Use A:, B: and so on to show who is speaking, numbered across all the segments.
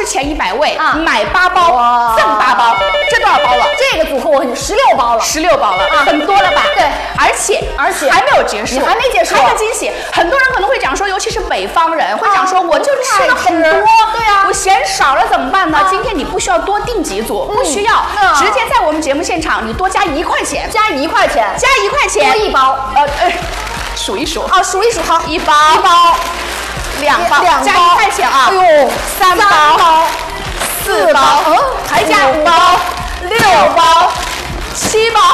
A: 前100位买8包赠8包，这多少包了？
B: 这个组合我16包了
A: ，16包了，很多了吧？
B: 对，
A: 而且还没有结束，
B: 你还没结束，
A: 还有惊喜。很多人可能会讲说，尤其是北方人会讲说，我就吃了很多，
B: 对啊，
A: 我嫌少了怎么办呢？今天你不需要多订几组，不需要，直接在我们节目现场，你多加1块钱，
B: 加1块钱，
A: 加1块钱，
B: 多1包，
A: 数一数
B: 啊，数一数，好
A: ，1包，2包，加1块钱啊！
B: 哎呦
A: ，3包，4包，还加5包，6包，7包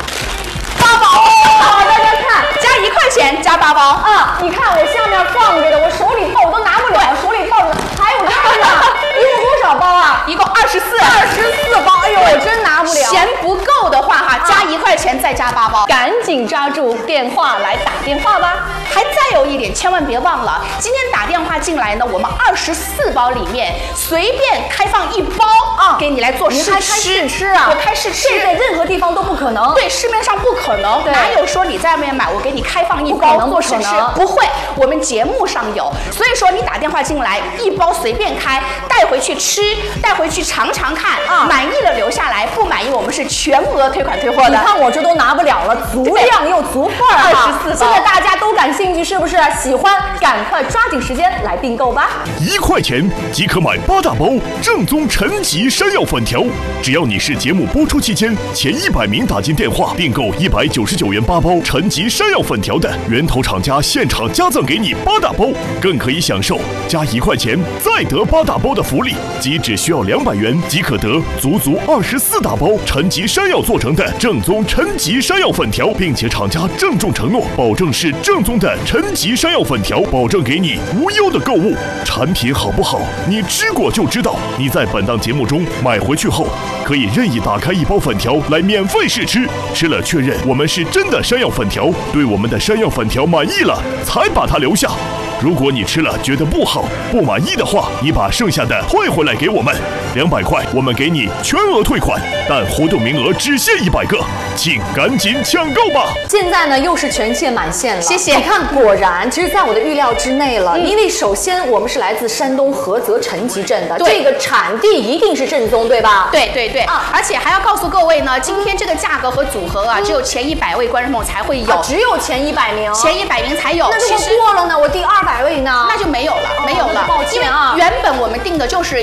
A: ，8包。
B: 好，大家看，
A: 加1块钱加8包
B: 啊！你看我下面放着的，我手里抱我都拿不了，手里抱着还有这个，一共多少包啊？
A: 一共24
B: 包。哎呦，我真拿不了。
A: 嫌不够的话哈，加1块钱再加8包，
B: 赶紧抓住电话来打电话吧。
A: 还再有一点，千万别忘了，今天打电话进来呢，我们24包里面随便开放1包啊，给你来做试吃。
B: 开试吃啊？
A: 我开试吃，
B: 这在任何地方都不可能。
A: 对，市面上不可能，哪有说你在外面买，我给你开放1包做试吃？不会，我们节目上有。所以说你打电话进来，1包随便开，带回去吃，带回去尝尝看啊，满意了留下来，不满意我们是全额退款退货的。
B: 你看我这都拿不了了，足量又足份儿
A: ，24包。
B: 现在大家都感兴趣，是不是？喜欢，赶快抓紧时间来订购吧
C: ！1块钱即可买8大包正宗陈吉山药粉条，只要你是节目播出期间前100名打进电话订购199元8包陈吉山药粉条的，源头厂家现场加赠给你8大包，更可以享受加1块钱再得8大包的福利，即只需要200元即可得足24大包陈吉山药做成的正宗陈吉山药粉条，并且厂家郑重承诺，保证是正宗的陈吉山药粉条，保证给你无忧的购物。产品好不好，你吃过就知道。你在本档节目中买回去后，可以任意打开1包粉条来免费试吃，吃了确认我们是真的山药粉条，对我们的山药粉条满意了，才把它留下。如果你吃了觉得不好、不满意的话，你把剩下的退回来给我们，200块我们给你全额退款，但活动名额只限100个，请赶紧抢购吧！
B: 现在呢又是全线满线了，
A: 谢谢。
B: 你看，果然，其实在我的预料之内了，因为首先我们是来自山东菏泽陈集镇的，这个产地一定是正宗，对吧？
A: 对啊，而且还要告诉各位呢，今天这个价格和组合啊，只有前100位观众朋友才会有，
B: 只有前100名，
A: 前100名才有。
B: 那如果过了呢？我第200位呢？
A: 那就没有了，没有了。
B: 抱歉啊，
A: 原本我们定的就是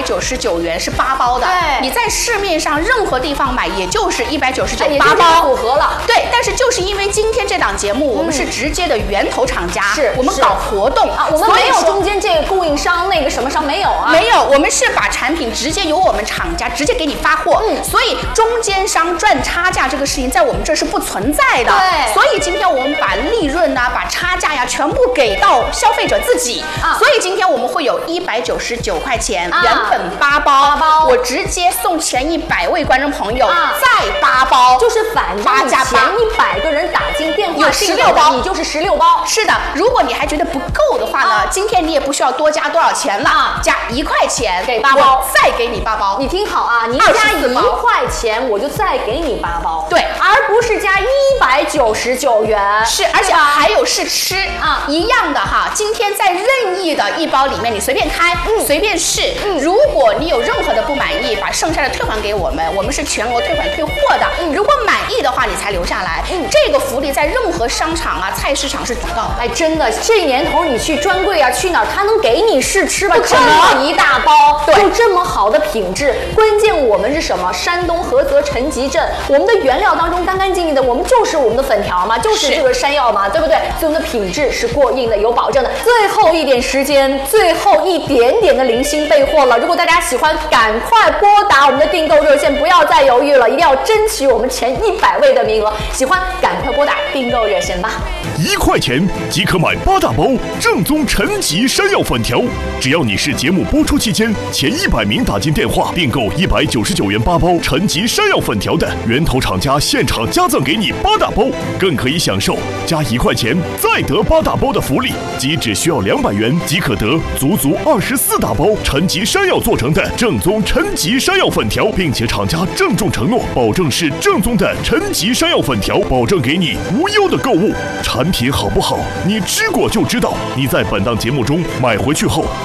A: 199元是8包的，
B: 对，
A: 你在市面上任何地方买，也就是199
B: 8包组合了。
A: 对，但是就是因为今天这档节目，我们是直接的源头厂家，我们搞活动
B: 啊，我们没有中间这个供应商那个什么商没有啊，
A: 没有，我们是把产品直接由我们厂家直接给你发货，所以中间商赚差价这个事情在我们这是不存在的。
B: 对，
A: 所以今天我们把利润呐，把差价呀全部给到消费者自己啊，所以今天我们会有199块钱，原本8包，我直接送前100位观众朋友再8包，
B: 就是反正
A: 8加8，
B: 前100个人打进电话
A: 有16包，
B: 你就是16包。
A: 是的，如果你还觉得不够的话呢，今天你也不需要多加多少钱了，加1块钱
B: 给8包，
A: 再给你8包。
B: 你听好啊，你加1块钱，我就再给你8包，
A: 对，
B: 而不是加199元。
A: 是，而且还有试吃啊，一样的哈。今天在任意的1包里面，你随便开，随便试。如果你有任何的不满意，把剩下的退还给我们，我们是全额退款退货的。如果满意的话，你才留下来。这个福利在任何商场啊、菜市场是找到的。
B: 哎，真的，这年头你去专柜啊，去哪儿他能给你试吃吧？这么一大包，就这么好的品质。关键我们是什么？山东菏泽陈集镇，我们的原料当中干干净净的，我们就是我们的粉条嘛，就是这个山药嘛，对不对？所以我们的品质是过硬的，有保证的。最后一点时间，最后一点点的零星备货了。如果大家喜欢，赶快拨打我们的订购热线，不要再犹豫了，一定要争取我们前100位的名额。喜欢赶快拨打订购热线吧。
C: 1块钱即可买8大包正宗陈吉山药粉条，只要你是节目播出期间前100名打进电话订购199元8包陈吉山药粉条的，源头厂家现场加赠给你8大包，更可以享受加1块钱再得8大包的福利，即只需要200元即可得足24大包陈吉山药做成的正宗陈吉山药粉条，并且厂家郑重承诺，保证是正宗的陈吉山药粉条，保证给你无忧的购物。产品好不好，你吃过就知道。你在本档节目中买回去后，